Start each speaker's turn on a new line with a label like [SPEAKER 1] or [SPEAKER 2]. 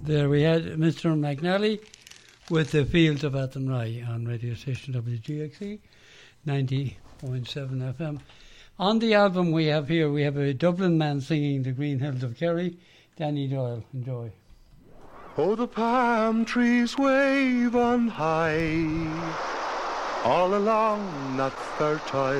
[SPEAKER 1] There we had Mr. McNally with the Fields of Athenry on radio station WGXE 90.7 FM. On the album we have here, we have a Dublin man singing The Green Hills of Kerry, Danny Doyle. Enjoy.
[SPEAKER 2] Oh, the palm trees wave on high all along that fertile